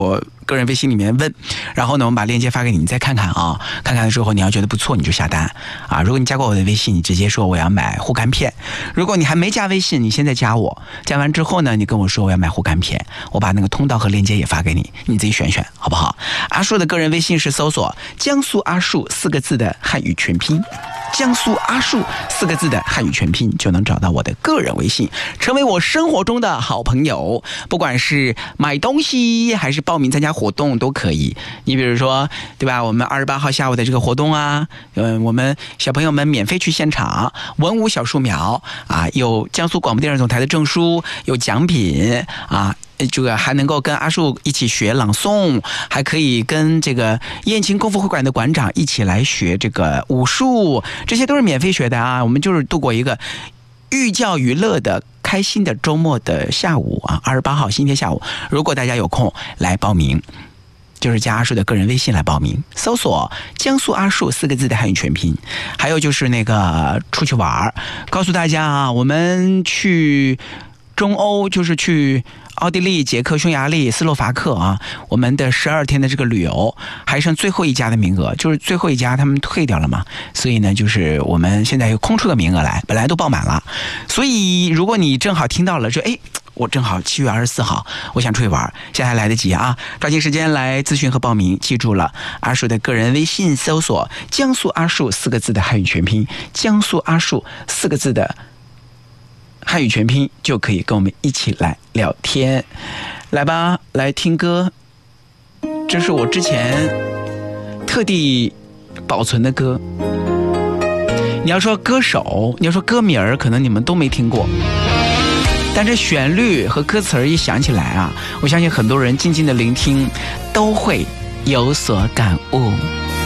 我个人微信里面问，然后呢，我们把链接发给你，你再看看啊，看看了之后你要觉得不错，你就下单啊。如果你加过我的微信，你直接说我要买护肝片。如果你还没加微信，你现在加我，加完之后呢，你跟我说我要买护肝片，我把那个通道和链接也发给你，你自己选选好不好？阿树的个人微信是搜索江苏阿树4个字的汉语全拼，江苏阿树4个字的汉语全拼就能找到我的个人微信，成为我生活中的好朋友。不管是买东西还是报名参加活动都可以。你比如说，对吧？我们28号下午的这个活动啊，我们小朋友们免费去现场，文武小树苗啊，有江苏广播电视总台的证书，有奖品啊。这个还能够跟阿树一起学朗诵，还可以跟这个燕青功夫会馆的馆长一起来学这个武术，这些都是免费学的啊。我们就是度过一个寓教于乐的开心的周末的下午啊，28号星期天下午，如果大家有空来报名，就是加阿树的个人微信来报名，搜索江苏阿树4个字的汉语全拼。还有就是那个出去玩，告诉大家啊，我们去中欧，就是去奥地利、捷克、匈牙利、斯洛伐克啊，我们的12天的这个旅游还剩最后一家的名额，就是最后一家他们退掉了嘛，所以呢，就是我们现在又空出个名额来，本来都爆满了，所以如果你正好听到了，说我正好7月24号我想出去玩，现在还来得及啊，抓紧时间来咨询和报名。记住了，阿树的个人微信搜索江苏阿树4个字的汉语全拼，江苏阿树4个字的汉语全拼，就可以跟我们一起来聊天。来吧，来听歌，这是我之前特地保存的歌。你要说歌手，你要说歌名儿，可能你们都没听过，但这旋律和歌词一想起来啊，我相信很多人静静的聆听都会有所感悟。